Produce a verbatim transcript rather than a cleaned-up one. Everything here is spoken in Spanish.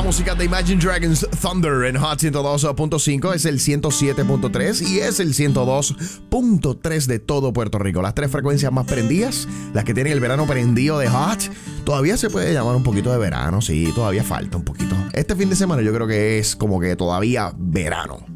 música de Imagine Dragons Thunder en Hot ciento dos punto cinco. Es el ciento siete punto tres y es el ciento dos punto tres de todo Puerto Rico. Las tres frecuencias más prendidas, las que tienen el verano prendido de Hot. Todavía se puede llamar un poquito de verano, sí, todavía falta un poquito. Este fin de semana yo creo que es como que todavía verano.